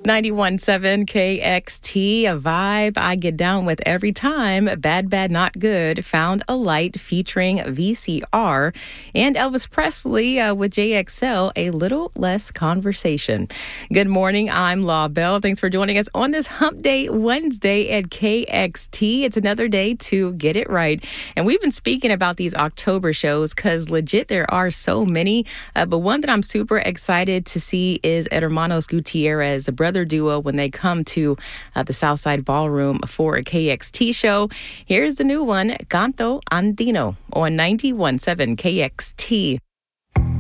91.7 KXT, a vibe I get down with every time. Bad, Bad, Not Good found a light featuring VCR and Elvis Presley with JXL, A Little Less Conversation. Good morning. I'm Law Bell. Thanks for joining us on this Hump Day Wednesday at KXT. It's another day to get it right. And we've been speaking about these October shows because legit there are so many. But one that I'm super excited to see is Hermanos Gutierrez, the brother duo, when they come to the Southside Ballroom for a KXT show. Here's the new one, Canto Andino, on 91.7 KXT.